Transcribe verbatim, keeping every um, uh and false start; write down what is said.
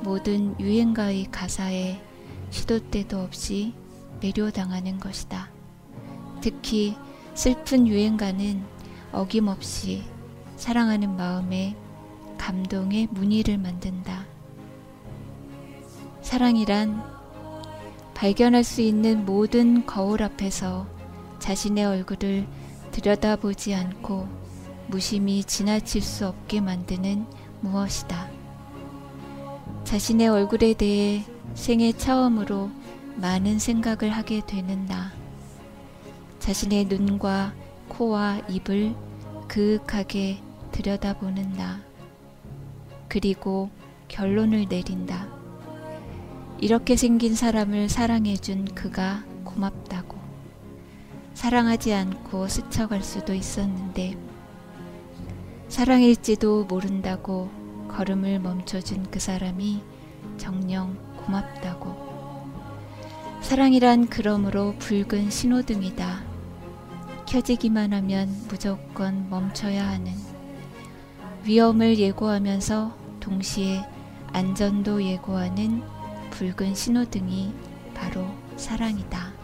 모든 유행가의 가사에 시도 때도 없이 매료당하는 것이다. 특히 슬픈 유행가는 어김없이 사랑하는 마음에 감동의 무늬를 만든다. 사랑이란 발견할 수 있는 모든 거울 앞에서 자신의 얼굴을 들여다보지 않고 무심히 지나칠 수 없게 만드는 무엇이다. 자신의 얼굴에 대해 생애 처음으로 많은 생각을 하게 되는 나. 자신의 눈과 코와 입을 그윽하게 들여다보는 나. 그리고 결론을 내린다. 이렇게 생긴 사람을 사랑해준 그가 고맙다고. 사랑하지 않고 스쳐갈 수도 있었는데 사랑일지도 모른다고 걸음을 멈춰준 그 사람이 정녕 고맙다고. 사랑이란 그러므로 붉은 신호등이다. 켜지기만 하면 무조건 멈춰야 하는, 위험을 예고하면서 동시에 안전도 예고하는 붉은 신호등이 바로 사랑이다.